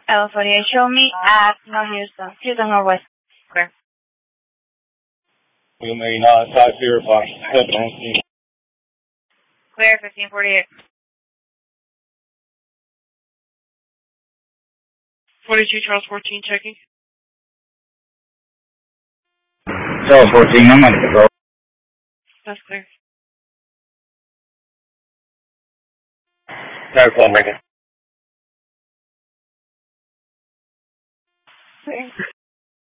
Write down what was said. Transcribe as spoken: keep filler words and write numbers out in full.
L forty-eight, show me at no Houston, Houston Northwest. Clear. You may not five zero five. Clear, fifteen forty-eight. forty-two Charles fourteen checking. Charles fourteen, I'm on the control. That's clear. Tower call, Megan. Clear.